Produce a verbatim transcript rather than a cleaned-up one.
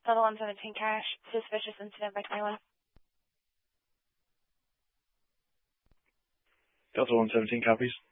Delta one seventeen cash, suspicious incident by twenty-one. Delta one seventeen copies.